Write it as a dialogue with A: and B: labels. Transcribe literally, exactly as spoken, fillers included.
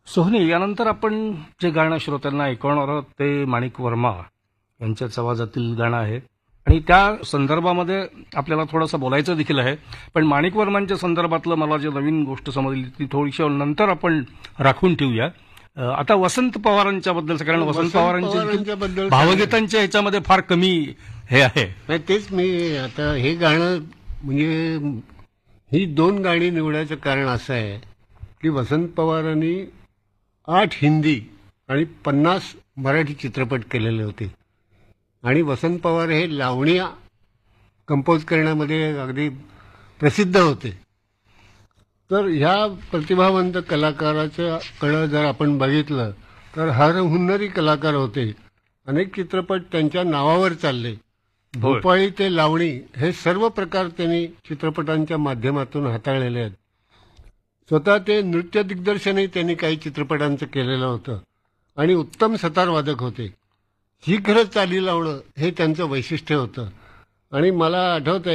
A: सोहनी, यानंतर आपण जे गाणं श्रोत्यांना ऐकवणार आहोत ते माणिक वर्मा यांच्याच आवाजातील गाणं आहे आणि त्या संदर्भामध्ये आपल्याला थोडंसं बोलायचं देखील आहे. पण माणिक वर्मांच्या संदर्भातलं मला जे नवीन गोष्ट समजली ती थोडीशी नंतर आपण राखून ठेवूया. अ, आता वसंत पवारांच्या बद्दल, कारण वसंत पवारांच्या
B: बद्दल
A: भावगीतांच्या ह्याच्यामध्ये फार कमी हे आहे.
B: नाही, तेच मी आता हे गाणं म्हणजे ही दोन गाणी निवडायचं कारण असं आहे की वसंत पवारांनी आठ हिंदी आणि पन्नास मराठी चित्रपट केलेले होते आणि वसंत पवार हे लावणी कंपोज करण्यामध्ये अगदी प्रसिद्ध होते. तर ह्या प्रतिभावंत कलाकाराच्या कडं जर आपण बघितलं तर हर हुन्नरी कलाकार होते. अनेक चित्रपट त्यांच्या नावावर चालले. भोपाळी ते लावणी हे सर्व प्रकार त्यांनी चित्रपटांच्या माध्यमातून हाताळलेले आहेत. स्वतः ते नृत्य दिग्दर्शनही त्यांनी काही चित्रपटांचं केलेलं होतं आणि उत्तम सतारवादक होते. शीघ्र चाली लावणं हे त्यांचं वैशिष्ट्य होतं आणि मला आठवतंय